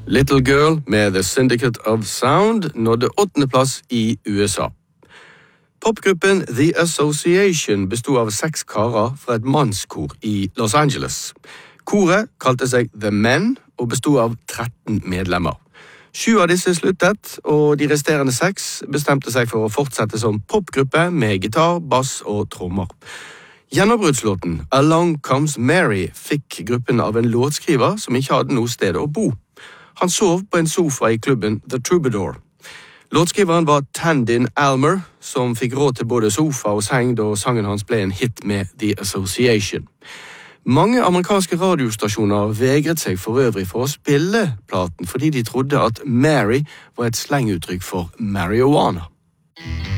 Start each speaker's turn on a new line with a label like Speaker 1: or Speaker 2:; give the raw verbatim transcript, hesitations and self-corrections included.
Speaker 1: Little Girl med The Syndicate of Sound nådde åttende plass i U S A. Popgruppen The Association bestod av seks karer fra et mannskor i Los Angeles. Koret kalte seg The Men og bestod av tretten medlemmer. Sju av disse sluttet, og de resterende seks bestemte seg for å fortsette som popgruppe med gitar, bass og trommer. Gjennombruddslåten Along Comes Mary fikk gruppen av en låtskriver som ikke hadde noe sted å bo. Han sov på en sofa i klubben The Troubadour. Låtskriveren var Tandin Almer, som fikk råd til både sofa og seng da sangen hans ble en hit med The Association. Mange amerikanske radiostasjoner vegret seg for øvrig for å spille platen fordi de trodde at Mary var et slenguttrykk for marijuana.